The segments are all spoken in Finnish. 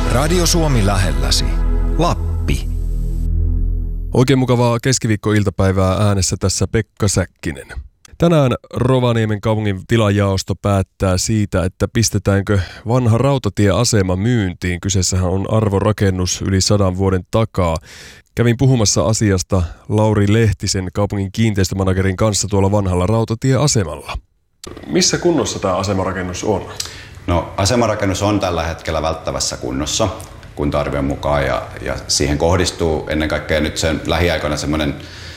Radio Suomi lähelläsi. Lappi. Oikein mukavaa keskiviikkoiltapäivää, äänessä tässä Pekka Säkkinen. Tänään Rovaniemen kaupungin tilajaosto päättää siitä, että pistetäänkö vanha rautatieasema myyntiin. Kyseessähän on arvorakennus yli 100 vuoden takaa. Kävin puhumassa asiasta Lauri Lehtisen, kaupungin kiinteistömanagerin kanssa tuolla vanhalla rautatieasemalla. Missä kunnossa tämä asemarakennus on? No, asemarakennus on tällä hetkellä välttävässä kunnossa kunta-arvion mukaan ja siihen kohdistuu ennen kaikkea nyt sen lähiaikoina semmoinen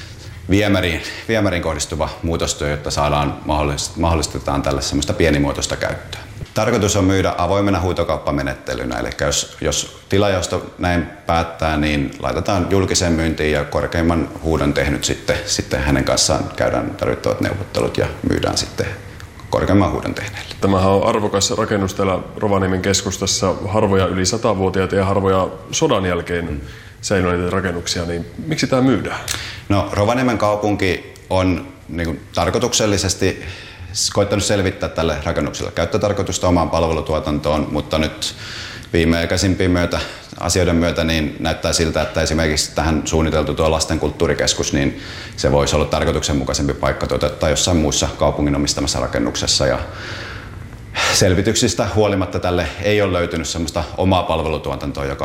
viemäriin kohdistuva muutostyö, jotta mahdollistetaan tälle semmoista pienimuotoista käyttöä. Tarkoitus on myydä avoimena huutokauppamenettelynä, eli jos tilajaosto näin päättää, niin laitetaan julkiseen myyntiin ja korkeimman huudon tehnyt sitten hänen kanssaan käydään tarvittavat neuvottelut ja myydään sitten korkeimman huudon tehneille. Tämähän on arvokas rakennus täällä Rovaniemen keskustassa, harvoja yli 100-vuotiaita ja harvoja sodan jälkeen säilyneitä rakennuksia, niin miksi tämä myydään? No, Rovaniemen kaupunki on tarkoituksellisesti koittanut selvittää tälle rakennukselle käyttötarkoitusta omaan palvelutuotantoon, mutta nyt viimeaikaisimpien asioiden myötä niin näyttää siltä, että esimerkiksi tähän suunniteltu tuo lasten kulttuurikeskus, niin se voisi olla tarkoituksenmukaisempi paikka toteuttaa jossain muussa kaupungin omistamassa rakennuksessa. Ja selvityksistä huolimatta tälle ei ole löytynyt sellaista omaa palvelutuotantoa, joka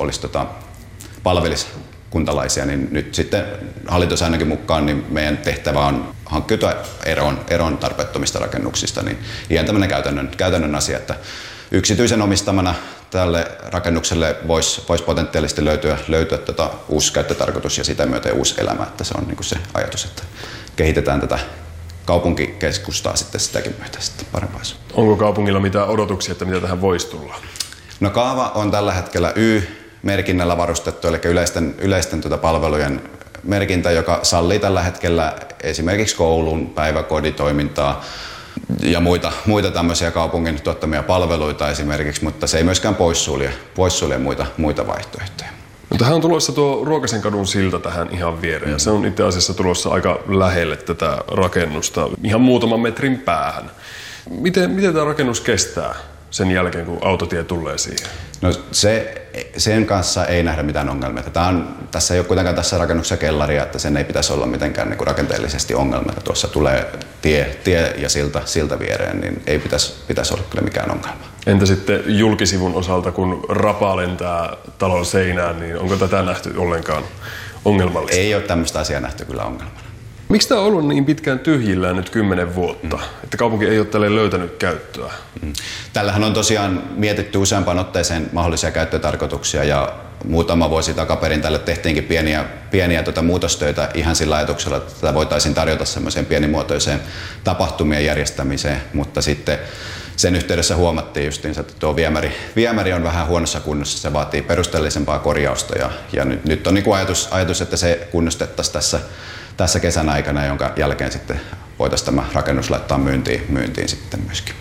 palvelisi kuntalaisia, niin nyt sitten hallitussäännönkin mukaan niin meidän tehtävä on hankkiutua eroon tarpeettomista rakennuksista. Niin ihan tämmöinen käytännön asia, että yksityisen omistamana tälle rakennukselle voisi potentiaalisesti löytyä uusi käyttötarkoitus ja sitä myöten uusi elämä. Että se on niin kuin se ajatus, että kehitetään tätä kaupunkikeskustaa sitten sitäkin myötä sitten parempaa. Onko kaupungilla mitään odotuksia, että mitä tähän voisi tulla? No, kaava on tällä hetkellä Y-merkinnällä varustettu, eli yleisten palvelujen merkintä, joka sallii tällä hetkellä esimerkiksi koulun, päiväkoditoimintaa ja muita tämmöisiä kaupungin tuottamia palveluita esimerkiksi, mutta se ei myöskään poissulje muita vaihtoehtoja. No, tähän on tulossa tuo Ruokasen kadun silta tähän ihan viereen, ja se on itse asiassa tulossa aika lähelle tätä rakennusta, ihan muutaman metrin päähän. Miten tämä rakennus kestää sen jälkeen, kun autotie tulee siihen? No, sen kanssa ei nähdä mitään ongelmia. Tässä ei ole kuitenkaan tässä rakennuksessa kellaria, että sen ei pitäisi olla mitenkään niin kuin rakenteellisesti ongelma. Tuossa tulee tie ja silta viereen, niin ei pitäisi olla kyllä mikään ongelma. Entä sitten julkisivun osalta, kun rapa lentää talon seinään, niin onko tätä nähty ollenkaan ongelmallista? Ei ole tämmöistä asiaa nähty kyllä ongelmana. Miksi tämä on ollut niin pitkään tyhjillään nyt 10 vuotta, että kaupunki ei ole tälle löytänyt käyttöä? Tällähän on tosiaan mietitty useampaan otteeseen mahdollisia käyttötarkoituksia ja muutama vuosi takaperin tälle tehtiinkin pieniä muutostöitä ihan sillä ajatuksella, että tätä voitaisiin tarjota semmoiseen pienimuotoiseen tapahtumien järjestämiseen, mutta sitten sen yhteydessä huomattiin justiinsa, että tuo viemäri on vähän huonossa kunnossa, se vaatii perusteellisempaa korjausta ja nyt on niin kuin ajatus, että se kunnostettaisiin tässä kesän aikana, jonka jälkeen sitten voitaisiin tämä rakennus laittaa myyntiin sitten myöskin.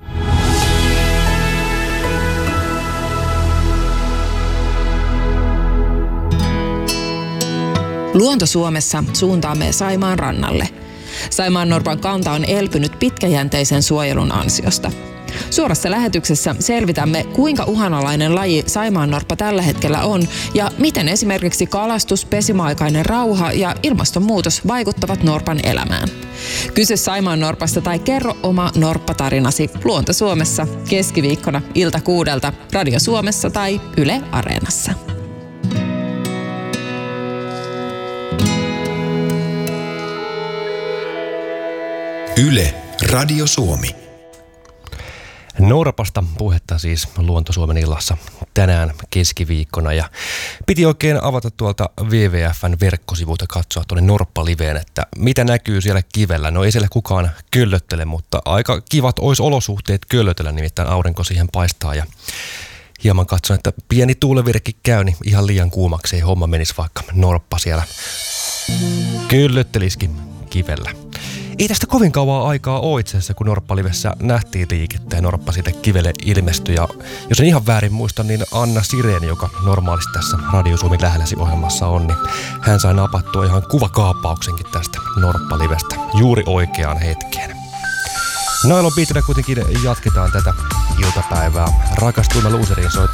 Luonto Suomessa suuntaamme Saimaan rannalle. Saimaannorpan kanta on elpynyt pitkäjänteisen suojelun ansiosta. Suorassa lähetyksessä selvitämme, kuinka uhanalainen laji saimaannorppa tällä hetkellä on ja miten esimerkiksi kalastus, pesimäaikainen rauha ja ilmastonmuutos vaikuttavat norpan elämään. Kysy saimaannorpasta tai kerro oma norppatarinasi Luonto Suomessa keskiviikkona ilta 6 Radio Suomessa tai Yle Areenassa. Yle Radio Suomi. Norpasta puhetta siis Luonto Suomen illassa tänään keskiviikkona ja piti oikein avata tuolta WWF:n verkkosivulta katsoa tuonne Norppa-liveen, että mitä näkyy siellä kivellä. No, ei siellä kukaan köllöttele, mutta aika kivat olisi olosuhteet köllötellä, nimittäin aurinko siihen paistaa ja hieman katson, että pieni tuulevirkki käy, niin ihan liian kuumaksi ei homma menisi, vaikka norppa siellä köllöttelisikin kivellä. Ei tästä kovin kauan aikaa ole itse asiassa, kun Norppa-livessä nähtiin liikettä ja norppa siitä kivelle ilmestyi. Ja jos en ihan väärin muista, niin Anna Sireen, joka normaalisti tässä Radio Suomi lähelläsi -ohjelmassa on, niin hän sai napattua ihan kuvakaappauksenkin tästä Norppa-livestä juuri oikeaan hetkeen. Nailon biitinä kuitenkin jatketaan tätä iltapäivää. Rakastuimme luuseriin soittaa